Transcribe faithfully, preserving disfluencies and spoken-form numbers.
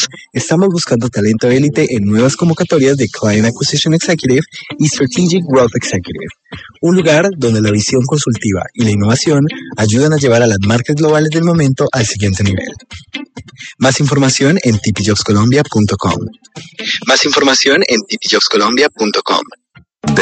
Jobs estamos buscando talento élite en nuevas convocatorias de Client Acquisition Executive y Strategic Growth Executive, un lugar donde la visión consultiva y la innovación ayudan a llevar a las marcas globales del momento al siguiente nivel. Más información en t p jobs colombia punto com. Más información en t p jobs colombia punto com.